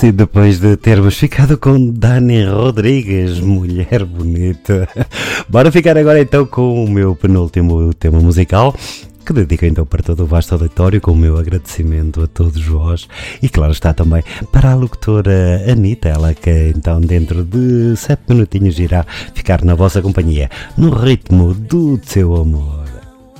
E depois de termos ficado com Dani Rodrigues, mulher bonita, bora ficar agora então com o meu penúltimo tema musical, que dedico então para todo o vasto auditório, com o meu agradecimento a todos vós e claro está também para a locutora Anitta, ela que então dentro de 7 minutinhos irá ficar na vossa companhia, no ritmo do seu amor.